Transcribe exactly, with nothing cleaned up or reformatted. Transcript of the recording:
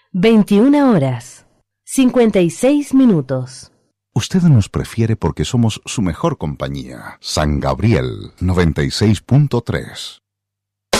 veintiuna horas, cincuenta y seis minutos. Usted nos prefiere porque somos su mejor compañía. San Gabriel noventa y seis punto tres.